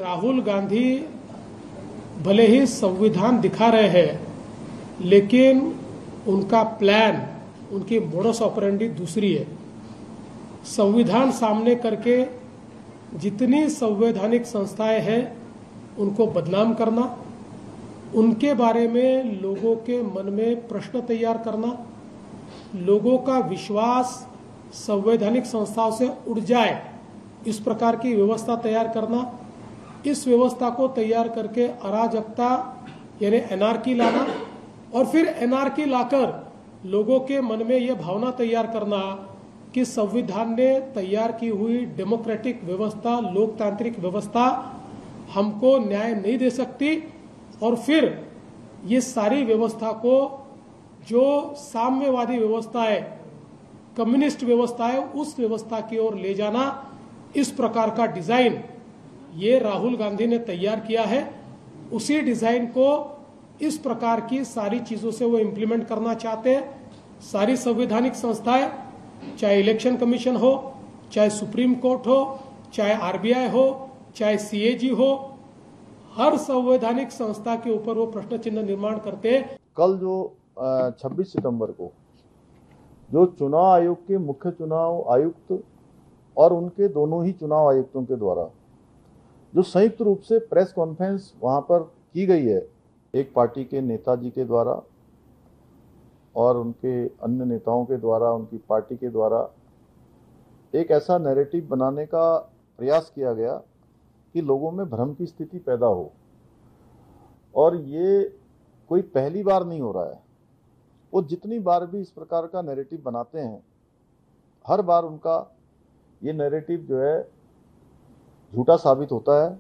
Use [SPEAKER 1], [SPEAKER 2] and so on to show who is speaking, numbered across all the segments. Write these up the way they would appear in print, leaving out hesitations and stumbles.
[SPEAKER 1] राहुल गांधी भले ही संविधान दिखा रहे हैं, लेकिन उनका प्लान, उनकी मोडस ऑपरेंडी दूसरी है। संविधान सामने करके जितनी संवैधानिक संस्थाएं हैं उनको बदनाम करना, उनके बारे में लोगों के मन में प्रश्न तैयार करना, लोगों का विश्वास संवैधानिक संस्थाओं से उड़ जाए, इस प्रकार की व्यवस्था तैयार करना, इस व्यवस्था को तैयार करके अराजकता यानी एनआरकी लाना और फिर एनआरकी लाकर लोगों के मन में यह भावना तैयार करना कि संविधान ने तैयार की हुई डेमोक्रेटिक व्यवस्था, लोकतांत्रिक व्यवस्था हमको न्याय नहीं दे सकती और फिर ये सारी व्यवस्था को जो साम्यवादी व्यवस्था है, कम्युनिस्ट व्यवस्था है, उस व्यवस्था की ओर ले जाना, इस प्रकार का डिजाइन ये राहुल गांधी ने तैयार किया है। उसी डिजाइन को इस प्रकार की सारी चीजों से वो इम्प्लीमेंट करना चाहते हैं। सारी संवैधानिक संस्थाएं, चाहे इलेक्शन कमीशन हो, चाहे सुप्रीम कोर्ट हो, चाहे आरबीआई हो, चाहे सीएजी हो, हर संवैधानिक संस्था के ऊपर वो प्रश्न चिन्ह निर्माण करते हैं।
[SPEAKER 2] कल जो 26 सितंबर को जो चुनाव आयोग के मुख्य चुनाव आयुक्त और उनके दोनों ही चुनाव आयुक्तों के द्वारा जो संयुक्त रूप से प्रेस कॉन्फ्रेंस वहां पर की गई है, एक पार्टी के नेताजी के द्वारा और उनके अन्य नेताओं के द्वारा, उनकी पार्टी के द्वारा एक ऐसा नैरेटिव बनाने का प्रयास किया गया कि लोगों में भ्रम की स्थिति पैदा हो। और ये कोई पहली बार नहीं हो रहा है। वो जितनी बार भी इस प्रकार का नैरेटिव बनाते हैं, हर बार उनका ये नैरेटिव जो है झूठा साबित होता है।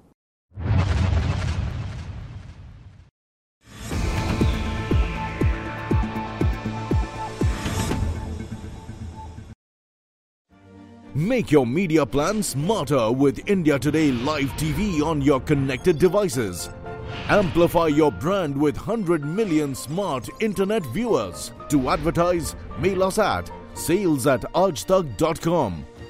[SPEAKER 3] Make your media plan smarter with India Today Live TV on your connected devices. Amplify your brand with 100 million smart internet viewers. To advertise, mail us at sales@aajtak.com.